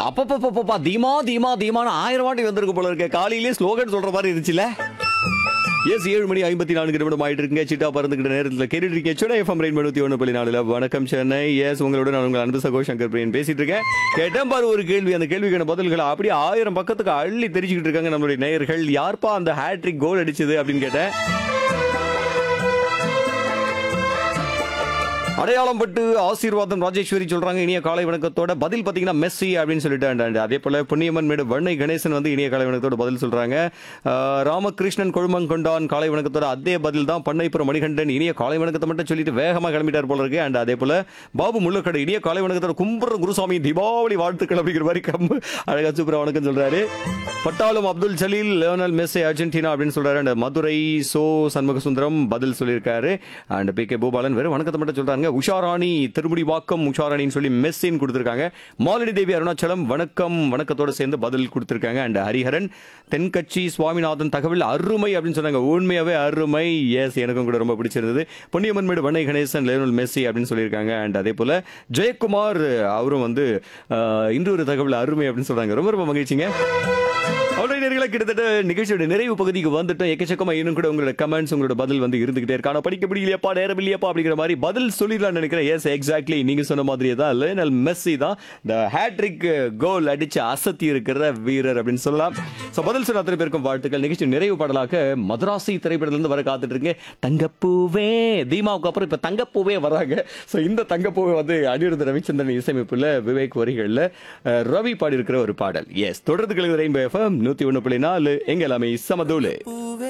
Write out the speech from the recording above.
அப்பப்பப்பப்பா தீமா தீமா தீமான 1000 வாட்டி வந்திருக்கு போல இருக்க. காலையிலேயே ஸ்லோகன் சொல்ற மாதிரி இருந்துச்சுல. எஸ் 7 மணி 54 நிமிடம் ஆயிட்டு இருக்குங்க. சிட்டா பறந்துகிட்ட நேரத்தில் கேட்டுட்டு இருக்கேன். சென்னை எஃப்எம் ரெயின் 91.4 வணக்கம் சென்னை. எஸ் உங்களோட நான் உங்கள் அன்பு சகோ சங்கர் பிரியன் பேசிட்டு இருக்கேன். கேட்டேன் பாரு ஒரு கேள்வி. அந்த கேள்விக்கான பதில்களை அப்படியே 1000 பக்கத்துக்கு அள்ளி தெரிஞ்சுக்கிட்டு இருக்காங்க நம்மளுடைய நேயர்கள். யார்ப்பா அந்த ஹேட்ரிக் கோல் அடிச்சது அப்படின்னு கேட்டேன். அடையாளம் பட்டு ஆசீர்வாதம் ராஜேஸ்வரி சொல்றாங்க இனிய காலை வணக்கத்தோட. பதில் பாத்தீங்கன்னா மெஸ்ஸி அப்படின்னு சொல்லிட்டு. அதே போல புண்ணியம்மன் மேடு வண்ணை கணேசன் வந்து இனிய காலை வணக்கத்தோட பதில் சொல்றாங்க. ராமகிருஷ்ணன் கொழுமங்கொண்டான் காலை வணக்கத்தோட அதே பதில் தான். பண்ணைப்புறம் மணிகண்டன் இனிய காலை வணக்கத்தை மட்டும் சொல்லிட்டு வேகமா கிளம்பிட்டார் போல இருக்கு. அண்ட் அதே போல பாபு முள்ளக்கடை இனிய காலை வணக்கத்தோட கும்புற குருசாமி தீபாவளி வாழ்த்துக்கள் அப்படிங்கிற மாதிரி கம்பு அழகா சூப்பரா வணக்கம் சொல்றாரு. பட்டாளம் Abdul Jaleel Lionel Messi Argentina அப்படின்னு சொல்றாரு. அண்ட் மதுரை சோ சண்முக சுந்தரம் பதில் சொல்லியிருக்காரு. அண்ட் பி கே பூபாலன் வெறும் வணக்கத்தை மட்டும் சொல்றாங்க. உஷாராணி திருமுடி வாக்கம் உஷாராணின்னு சொல்லி மெஸ்ஸின்னு கொடுத்திருக்காங்க. மாலினி தேவி அருணாச்சலம் வணக்கம் வணக்கத்தோட சேர்ந்து பதில் கொடுத்திருக்காங்க. அண்ட் ஹரிஹரன் தென்கட்சி சுவாமிநாதன் தகவல் அருமை அப்படின்னு சொன்னாங்க. உண்மையாவே அருமை. எஸ் எனக்கும் கூட ரொம்ப பிடிச்சிருந்தது. பொன்னியம்மன் மேடு வண்ணை கணேசன் லியோனல் மெஸ்ஸி அப்படின்னு சொல்லியிருக்காங்க. அண்ட் அதே போல ஜெயக்குமார் அவரும் வந்து இன்று ஒரு தகவல் அருமை அப்படின்னு சொல்றாங்க. ரொம்ப ரொம்ப மகிழ்ச்சிங்க. கிட்டத்தட்ட நிகழ்ச்சியோட நிறைவு பகுதிக்கு வந்துட்டோம். எக்கச்சக்கமா இன்னும் கூட உங்களோட கமெண்ட்ஸ் உங்களோட பதில் வந்து இருந்துகிட்டே இருக்கு. ஆனா படிக்க முடியலையப்பா நேரம் இல்லையப்பா அப்படிங்கிற மாதிரி பதில் சொல்லிடலாம்னு நினைக்கிறேன். எஸ் எக்ஸாக்ட்லி நீங்க சொன்ன மாதிரியே தான் லியோனல் மெஸ்ஸி தான் இந்த ஹேட்ரிக் கோல் அடிச்சு அசத்தி இருக்கிற வீரர் அப்படின்னு சொல்லலாம். சோ பதில் சொன்ன அத்தனை பேருக்கும் வாழ்த்துக்கள். நிகழ்ச்சி நிறைவு பாடலாக மதராசி திரைப்படத்திலிருந்து வர காத்துட்டு இருக்கீங்க. தங்கப்பூவே தீமாவுக்கு அப்புறம் இப்ப தங்கப்பூவே வராங்க. சோ இந்த தங்கப்பூவே வந்து அனிருத் ரவிச்சந்திரன் இசையமைப்புல விவேக் வரிகள்ல ரவி பாடி இருக்கிற ஒரு பாடல். எஸ் தொடர்ந்து ரெயின்போ எஃப்எம் 101.4 எங்க எல்லாமே சமதூளு.